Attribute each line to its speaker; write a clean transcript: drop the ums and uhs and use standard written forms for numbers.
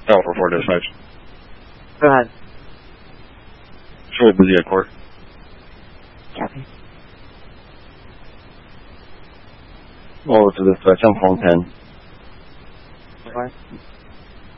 Speaker 1: Alpha 4 dispatch.
Speaker 2: Go ahead.
Speaker 1: Show me busy at court.
Speaker 2: Copy.
Speaker 1: Over to dispatch, I'm phone 10.
Speaker 2: Okay.